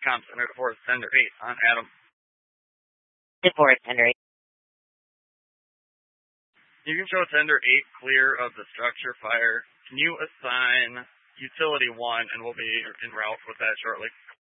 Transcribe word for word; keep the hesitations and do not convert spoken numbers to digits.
com center to Forest Tender eight on Adam. To Forest Tender eight. You can show Tender eight clear of the structure fire. Can you assign Utility one, and we'll be en route with that shortly.